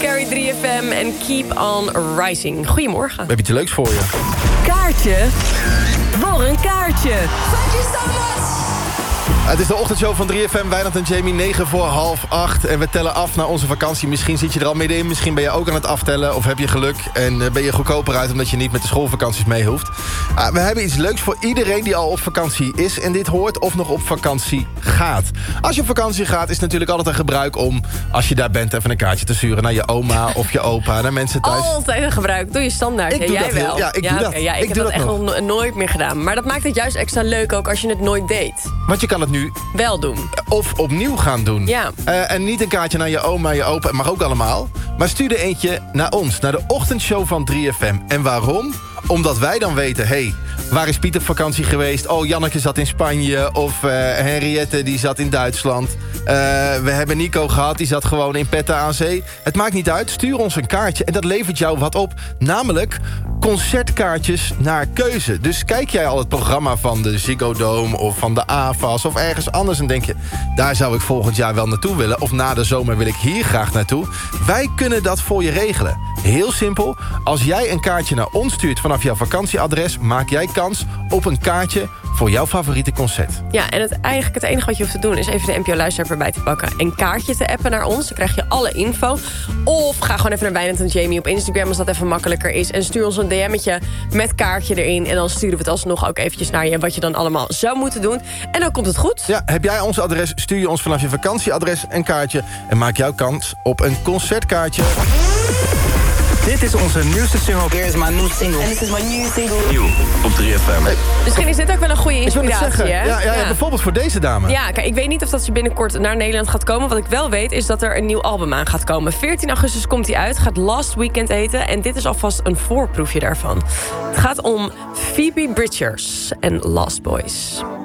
Carey, 3FM en Keep on Rising. Goedemorgen. We hebben iets leuks voor je. Kaartje voor een kaartje. Thank you so much. Het is de ochtendshow van 3FM, Wijnand en Jamie, 7:45. En we tellen af naar onze vakantie. Misschien zit je er al middenin, misschien ben je ook aan het aftellen... of heb je geluk en ben je goedkoper uit... omdat je niet met de schoolvakanties mee hoeft. We hebben iets leuks voor iedereen die al op vakantie is... en dit hoort of nog op vakantie gaat. Als je op vakantie gaat, is het natuurlijk altijd een gebruik om... als je daar bent, even een kaartje te sturen naar je oma of je opa... naar mensen thuis. Altijd een gebruik. Doe je standaard. Ik doe jij dat wel. heel- ja, ik doe dat. Ja, ik heb doe dat echt nog. nog nooit meer gedaan. Maar dat maakt het juist extra leuk ook als je het nooit deed. Want je kan het nu Wel doen. of opnieuw gaan doen. Ja. En niet een kaartje naar je oma, je opa, mag ook allemaal. Maar stuur er eentje naar ons, naar de ochtendshow van 3FM. En waarom? Omdat wij dan weten, hey, waar is Piet op vakantie geweest? Oh, Janneke zat in Spanje. Of Henriette, die zat in Duitsland. We hebben Nico gehad, die zat gewoon in Petten aan Zee. Het maakt niet uit, stuur ons een kaartje. En dat levert jou wat op. Namelijk concertkaartjes naar keuze. Dus kijk jij al het programma van de Ziggo Dome... of van de AFAS of ergens anders... en denk je, daar zou ik volgend jaar wel naartoe willen... of na de zomer wil ik hier graag naartoe. Wij kunnen dat voor je regelen. Heel simpel. Als jij een kaartje naar ons stuurt vanaf jouw vakantieadres... maak jij kans op een kaartje voor jouw favoriete concert. Ja, en eigenlijk het enige wat je hoeft te doen... is even de NPO-luisteraar erbij te pakken. Een kaartje te appen naar ons. Dan krijg je alle info. Of ga gewoon even naar Wijnand en Jamie op Instagram... als dat even makkelijker is. En stuur ons een DM'tje met kaartje erin. En dan sturen we het alsnog ook eventjes naar je... wat je dan allemaal zou moeten doen. En dan komt het goed. Ja, heb jij ons adres, stuur je ons vanaf je vakantieadres een kaartje... en maak jouw kans op een concertkaartje. Dit is onze nieuwste single. Here is my new single. And this is my new single. Nieuw op 3FM. Misschien is dit ook wel een goede Ik wil het inspiratie, zeggen, hè? ja, bijvoorbeeld voor deze dame. Ja, kijk, ik weet niet of dat ze binnenkort naar Nederland gaat komen. Wat ik wel weet is dat er een nieuw album aan gaat komen. 14 augustus komt hij uit, gaat Last Weekend heten. En dit is alvast een voorproefje daarvan. Het gaat om Phoebe Bridgers en Lost Boys.